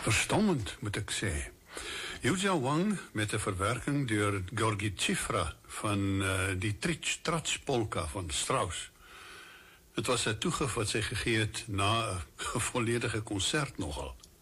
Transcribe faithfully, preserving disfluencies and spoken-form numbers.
Verstommend, moet ek sê. Yuzha Wang met 'n verwerking deur Georgi Chifra van uh, die Tritsch Trats Polka van Strauss. Het was 'n toegif wat sy gegee het na 'n volledige konsert nogal.